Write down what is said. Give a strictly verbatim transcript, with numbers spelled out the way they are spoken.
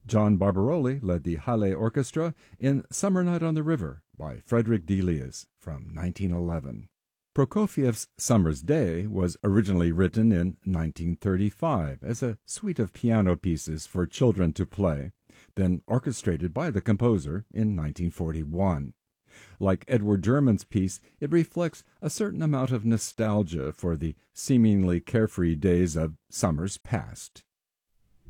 John Barbaroli led the Halle Orchestra in Summer Night on the River by Frederick Delius from nineteen eleven. Prokofiev's Summer's Day was originally written in nineteen thirty-five as a suite of piano pieces for children to play, then orchestrated by the composer in nineteen forty-one. Like Edward German's piece, it reflects a certain amount of nostalgia for the seemingly carefree days of summers past.